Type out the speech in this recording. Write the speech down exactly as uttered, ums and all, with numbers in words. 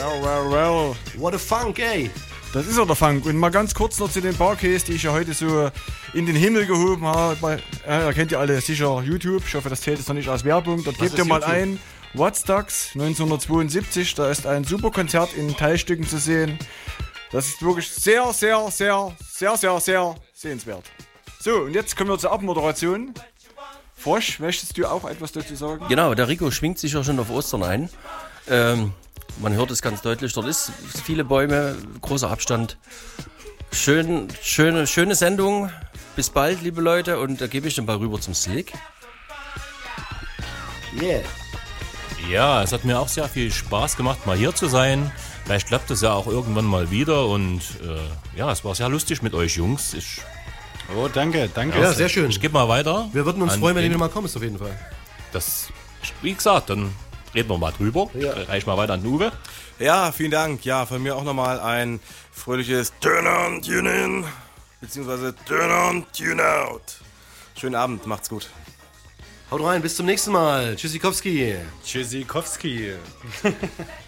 Well, well, well. What a Funk, ey. Das ist ja der Funk. Und mal ganz kurz noch zu den Barcase, die ich ja heute so in den Himmel gehoben habe. Äh, kennt ihr alle sicher YouTube. Ich hoffe, das zählt jetzt noch nicht als Werbung. Dort gebt ihr mal YouTube? ein. Woodstocks neunzehnhundertzweiundsiebzig. Da ist ein super Konzert in Teilstücken zu sehen. Das ist wirklich sehr, sehr, sehr, sehr, sehr, sehr sehenswert. So, und jetzt kommen wir zur Abmoderation. Frosch, möchtest du auch etwas dazu sagen? Genau, der Rico schwingt sich ja schon auf Ostern ein. Ähm, man hört es ganz deutlich, dort ist viele Bäume, großer Abstand. Schön, schöne, schöne Sendung. Bis bald, liebe Leute. Und da gebe ich den Ball rüber zum Slick. Yeah. Ja, es hat mir auch sehr viel Spaß gemacht, mal hier zu sein. Vielleicht klappt es ja auch irgendwann mal wieder. Und äh, ja, es war sehr lustig mit euch Jungs. Ich, oh, danke, danke. Ja, sehr schön. Ich gebe mal weiter. Wir würden uns freuen, wenn du mal kommst, auf jeden Fall. Das, wie gesagt, dann reden wir mal drüber. Ja. Reich mal weiter an Uwe. Ja, vielen Dank. Ja, von mir auch nochmal ein fröhliches Turn on, Tune in, beziehungsweise Turn on, Tune out. Schönen Abend, macht's gut. Haut rein, bis zum nächsten Mal. Tschüssikowski. Tschüssikowski.